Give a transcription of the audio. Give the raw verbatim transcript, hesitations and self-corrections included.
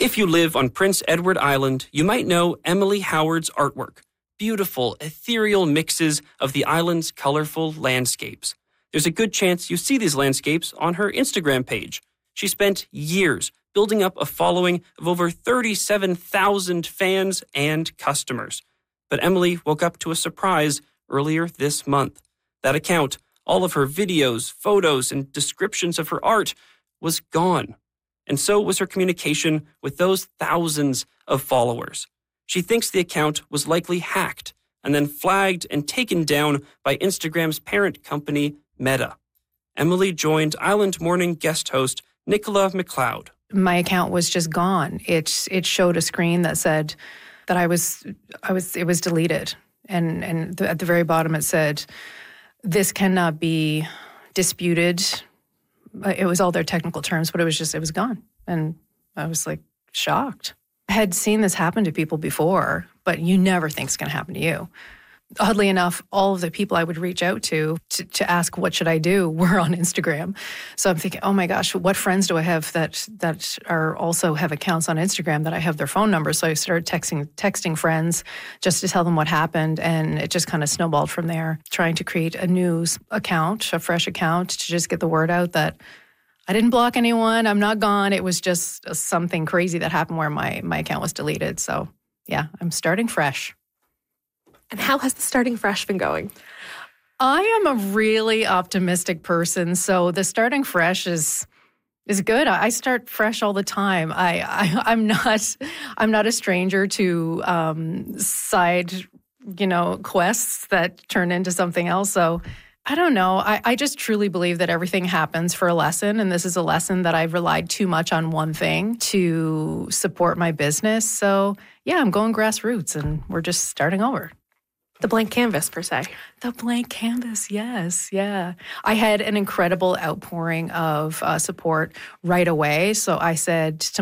If you live on Prince Edward Island, you might know Emily Howard's artwork. Beautiful, ethereal mixes of the island's colorful landscapes. There's a good chance you see these landscapes on her Instagram page. She spent years building up a following of over thirty-seven thousand fans and customers. But Emily woke up to a surprise earlier this month. That account, all of her videos, photos, and descriptions of her art, was gone. And so was her communication with those thousands of followers. She thinks the account was likely hacked and then flagged and taken down by Instagram's parent company, Meta. Emily joined Island Morning guest host Nicola McLeod. My account was just gone. It it showed a screen that said that I was I was it was deleted, and and the, at the very bottom it said, "This cannot be disputed." It was all their technical terms, but it was just it was gone, and I was like shocked. I had seen this happen to people before, but you never think it's going to happen to you. Oddly enough, all of the people I would reach out to, to to ask what should I do were on Instagram. So I'm thinking, oh my gosh, what friends do I have that that are also have accounts on Instagram that I have their phone numbers? So I started texting texting friends just to tell them what happened, and it just kind of snowballed from there. Trying to create a new account, a fresh account, to just get the word out that I didn't block anyone, I'm not gone. It was just something crazy that happened where my my account was deleted. So yeah, I'm starting fresh. And how has the starting fresh been going? I am a really optimistic person, so the starting fresh is is good. I start fresh all the time. I, I I'm not I'm not a stranger to um, side you know quests that turn into something else. So I don't know. I, I just truly believe that everything happens for a lesson, and this is a lesson that I've relied too much on one thing to support my business. So yeah, I'm going grassroots, and we're just starting over. The blank canvas, per se. The blank canvas, yes, yeah. I had an incredible outpouring of uh, support right away. So I said to